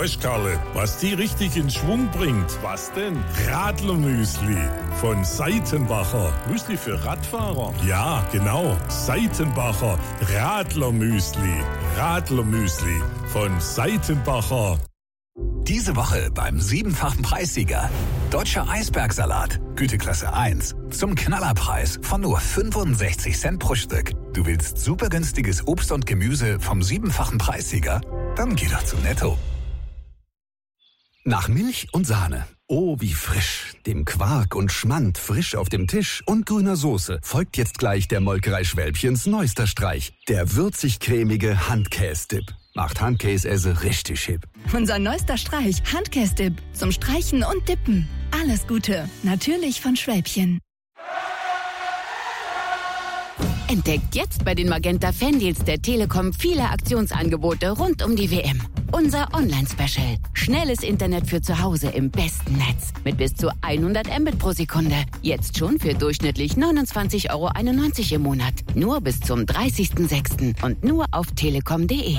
Weißt, Karle, was die richtig in Schwung bringt? Was denn? Radlermüsli von Seitenbacher. Müsli für Radfahrer? Ja, genau. Seitenbacher Radlermüsli. Radlermüsli von Seitenbacher. Diese Woche beim 7-fachen Preissieger. Deutscher Eisbergsalat, Güteklasse 1. Zum Knallerpreis von nur 65 Cent pro Stück. Du willst super günstiges Obst und Gemüse vom 7-fachen Preissieger? Dann geh doch zu Netto. Nach Milch und Sahne. Oh, wie frisch. Dem Quark und Schmand frisch auf dem Tisch und grüner Soße folgt jetzt gleich der Molkerei Schwälbchens neuester Streich. Der würzig-cremige Handkäse-Dip. Macht Handkäse richtig hip. Unser neuester Streich, Handkäse-Dip. Zum Streichen und Dippen. Alles Gute. Natürlich von Schwälbchen. Entdeckt jetzt bei den Magenta Fandeals der Telekom viele Aktionsangebote rund um die WM. Unser Online-Special. Schnelles Internet für zu Hause im besten Netz. Mit bis zu 100 Mbit pro Sekunde. Jetzt schon für durchschnittlich 29,91 € im Monat. Nur bis zum 30.06. und nur auf telekom.de.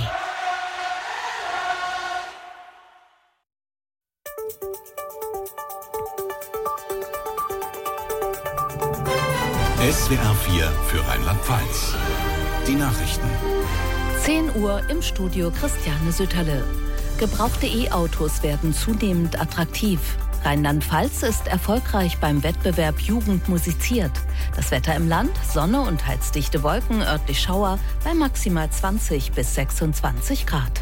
SWR 4 für Rheinland-Pfalz. Die Nachrichten. 10 Uhr im Studio Christiane Sütterle. Gebrauchte E-Autos werden zunehmend attraktiv. Rheinland-Pfalz ist erfolgreich beim Wettbewerb Jugend musiziert. Das Wetter im Land, Sonne und teils dichte Wolken, örtlich Schauer bei maximal 20 bis 26 Grad.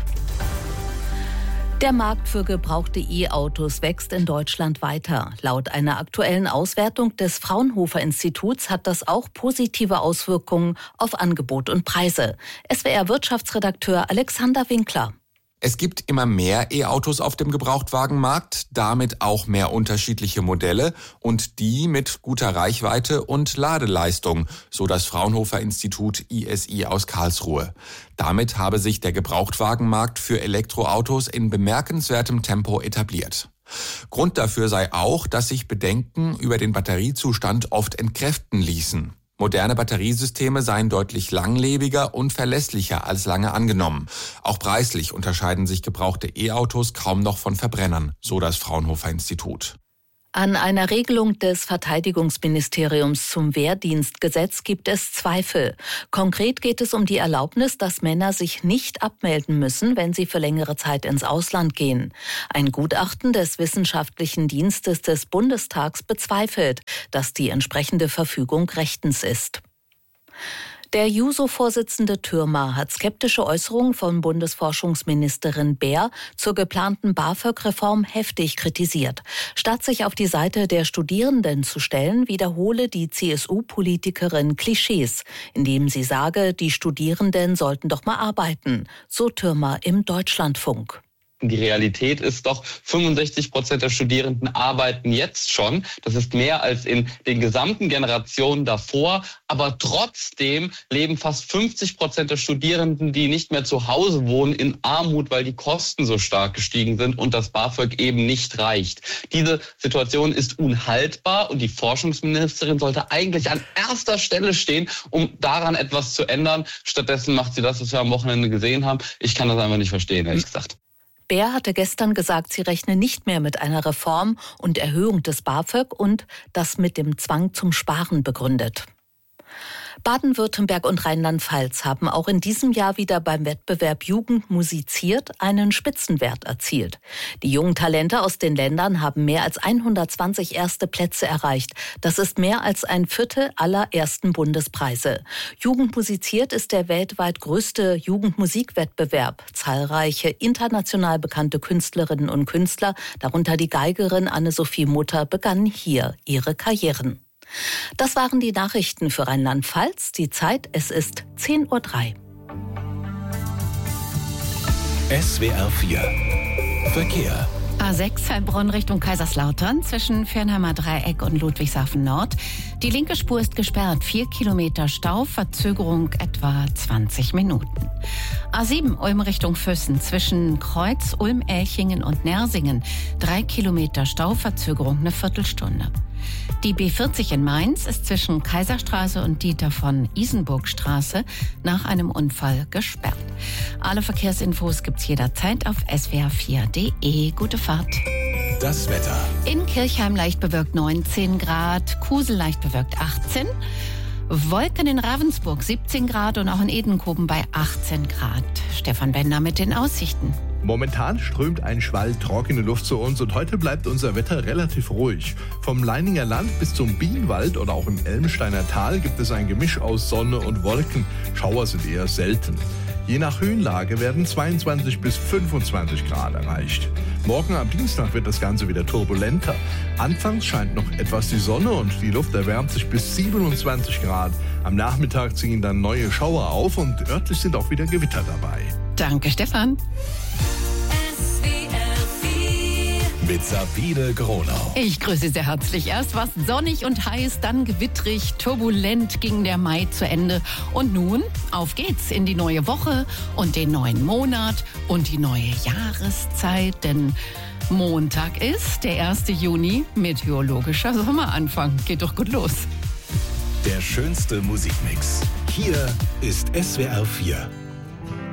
Der Markt für gebrauchte E-Autos wächst in Deutschland weiter. Laut einer aktuellen Auswertung des Fraunhofer-Instituts hat das auch positive Auswirkungen auf Angebot und Preise. SWR-Wirtschaftsredakteur Alexander Winkler. Es gibt immer mehr E-Autos auf dem Gebrauchtwagenmarkt, damit auch mehr unterschiedliche Modelle und die mit guter Reichweite und Ladeleistung, so das Fraunhofer-Institut ISI aus Karlsruhe. Damit habe sich der Gebrauchtwagenmarkt für Elektroautos in bemerkenswertem Tempo etabliert. Grund dafür sei auch, dass sich Bedenken über den Batteriezustand oft entkräften ließen. Moderne Batteriesysteme seien deutlich langlebiger und verlässlicher als lange angenommen. Auch preislich unterscheiden sich gebrauchte E-Autos kaum noch von Verbrennern, so das Fraunhofer-Institut. An einer Regelung des Verteidigungsministeriums zum Wehrdienstgesetz gibt es Zweifel. Konkret geht es um die Erlaubnis, dass Männer sich nicht abmelden müssen, wenn sie für längere Zeit ins Ausland gehen. Ein Gutachten des Wissenschaftlichen Dienstes des Bundestags bezweifelt, dass die entsprechende Verfügung rechtens ist. Der Juso-Vorsitzende Thürmer hat skeptische Äußerungen von Bundesforschungsministerin Baer zur geplanten BAföG-Reform heftig kritisiert. Statt sich auf die Seite der Studierenden zu stellen, wiederhole die CSU-Politikerin Klischees, indem sie sage, die Studierenden sollten doch mal arbeiten, so Thürmer im Deutschlandfunk. Die Realität ist doch, 65% der Studierenden arbeiten jetzt schon. Das ist mehr als in den gesamten Generationen davor. Aber trotzdem leben fast 50% der Studierenden, die nicht mehr zu Hause wohnen, in Armut, weil die Kosten so stark gestiegen sind und das BAföG eben nicht reicht. Diese Situation ist unhaltbar und die Forschungsministerin sollte eigentlich an erster Stelle stehen, um daran etwas zu ändern. Stattdessen macht sie das, was wir am Wochenende gesehen haben. Ich kann das einfach nicht verstehen, ehrlich gesagt. Baer hatte gestern gesagt, sie rechne nicht mehr mit einer Reform und Erhöhung des BAföG und das mit dem Zwang zum Sparen begründet. Baden-Württemberg und Rheinland-Pfalz haben auch in diesem Jahr wieder beim Wettbewerb Jugend musiziert einen Spitzenwert erzielt. Die jungen Talente aus den Ländern haben mehr als 120 erste Plätze erreicht. Das ist mehr als ein Viertel aller ersten Bundespreise. Jugend musiziert ist der weltweit größte Jugendmusikwettbewerb. Zahlreiche international bekannte Künstlerinnen und Künstler, darunter die Geigerin Anne-Sophie Mutter, begannen hier ihre Karrieren. Das waren die Nachrichten für Rheinland-Pfalz. Die Zeit, es ist 10:03 Uhr. SWR 4 Verkehr. A6 Heilbronn Richtung Kaiserslautern zwischen Fernheimer Dreieck und Ludwigshafen Nord. Die linke Spur ist gesperrt. 4 Kilometer Stau, Verzögerung etwa 20 Minuten. A7 Ulm Richtung Füssen zwischen Kreuz, Ulm, Elchingen und Nersingen. 3 Kilometer Stau, Verzögerung eine Viertelstunde. Die B40 in Mainz ist zwischen Kaiserstraße und Dieter von Isenburgstraße nach einem Unfall gesperrt. Alle Verkehrsinfos gibt's jederzeit auf swr4.de. Gute Fahrt. Das Wetter. In Kirchheim leicht bewölkt 19 Grad, Kusel leicht bewölkt 18, Wolken in Ravensburg 17 Grad und auch in Edenkoben bei 18 Grad. Stefan Bender mit den Aussichten. Momentan strömt ein Schwall trockene Luft zu uns und heute bleibt unser Wetter relativ ruhig. Vom Leininger Land bis zum Bienenwald oder auch im Elmsteiner Tal gibt es ein Gemisch aus Sonne und Wolken. Schauer sind eher selten. Je nach Höhenlage werden 22 bis 25 Grad erreicht. Morgen am Dienstag wird das Ganze wieder turbulenter. Anfangs scheint noch etwas die Sonne und die Luft erwärmt sich bis 27 Grad. Am Nachmittag ziehen dann neue Schauer auf und örtlich sind auch wieder Gewitter dabei. Danke, Stefan. Mit Sabine Gronau. Ich grüße sehr herzlich. Erst war es sonnig und heiß, dann gewittrig, turbulent ging der Mai zu Ende. Und nun, auf geht's in die neue Woche und den neuen Monat und die neue Jahreszeit. Denn Montag ist der 1. Juni, meteorologischer Sommeranfang. Geht doch gut los. Der schönste Musikmix. Hier ist SWR 4.